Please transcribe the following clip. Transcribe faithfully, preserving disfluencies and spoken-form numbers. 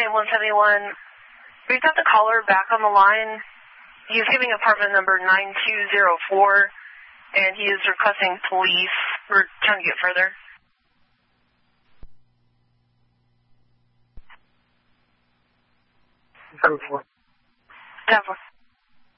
one seventy-one. We've got the caller back on the line. He's giving apartment number nine two zero four, and he is requesting police. We're trying to get further. Go for it. ten four.